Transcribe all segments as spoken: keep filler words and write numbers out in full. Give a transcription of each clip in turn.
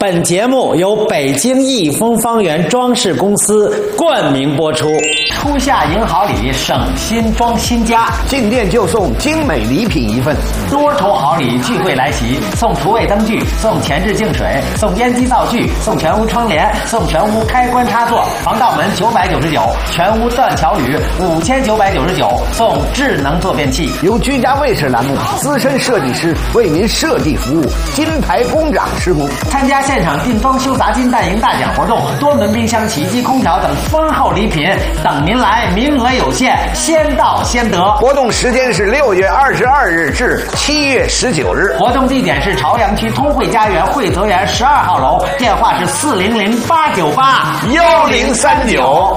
本节目由北京益丰方圆装饰公司冠名播出。初夏迎好礼，省心装新家， 进店就送精美礼品一份， 多重好礼聚会来袭，送厨卫灯具，送前置净水，送烟机灶具，送全屋窗帘，送全屋开关插座，防盗门九百九十九，全屋断桥铝五千九百九十九，送智能坐便器。 由居家卫士栏目资深设计师为您设计服务，金牌工长施工。 参加现场定装修砸金蛋赢大奖活动，多门冰箱、洗衣机、空调等丰厚礼品等您来，名额有限，先到先得。 活动时间是六月二十二日至七月十九日， 活动地点是朝阳区通惠家园惠泽园十二号楼，电话是四零零八九八幺零三九。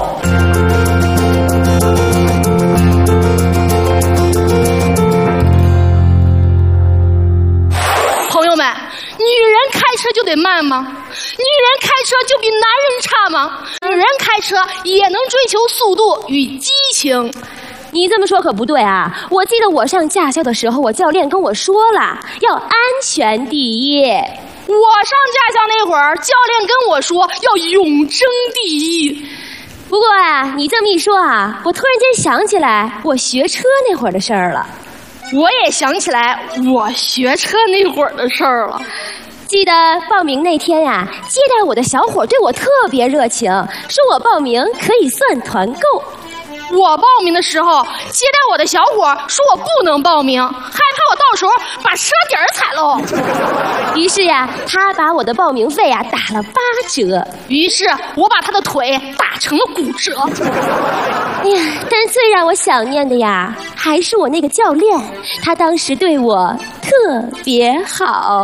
朋友们，女人开车就得慢吗？女人开车就比男人差吗？女人开车也能追求速度与激情。 你这么说可不对啊！我记得我上驾校的时候，我教练跟我说了，要安全第一。 我上驾校那会儿，教练跟我说要永争第一。 不过啊，你这么一说啊，我突然间想起来我学车那会儿的事儿了。 我也想起来我学车那会儿的事儿了。 记得报名那天呀、啊，接待我的小伙对我特别热情，说我报名可以算团购。 我报名的时候，接待我的小伙说我不能报名，害怕我到时候把车底儿踩喽。 于是呀，他把我的报名费呀打了八折。 于是我把他的腿打成了骨折。 哎呀，但是最让我想念的呀，还是我那个教练，他当时对我特别好。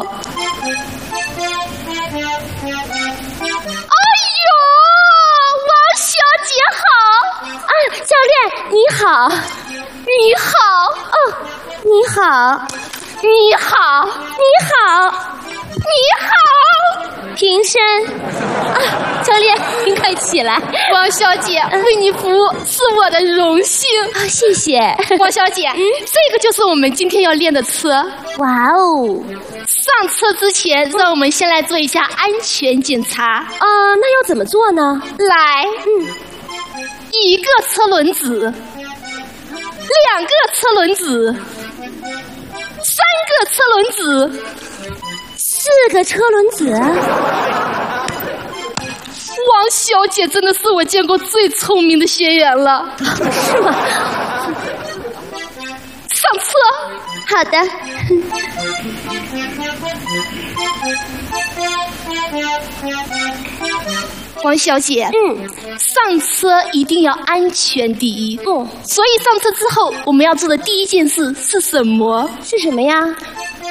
小姐好啊，教练你好， 你好， 哦，你好， 你好， 你好， 你好， 平身啊，教练您快起来， 王小姐，嗯、为你服务是我的荣幸啊，谢谢， 王小姐，嗯，这个就是我们今天要练的车， 哇哦。 上车之前，让我们先来做一下安全检查。 啊、呃，那要怎么做呢？ 来，嗯，一个车轮子，两个车轮子，三个车轮子， 四个车轮子。 王小姐真的是我见过最聪明的学员了， 是吗？ 上车。 好的。 王小姐， 嗯， 上车一定要安全第一。 哦， 所以上车之后，我们要做的第一件事是什么？ 是什么呀？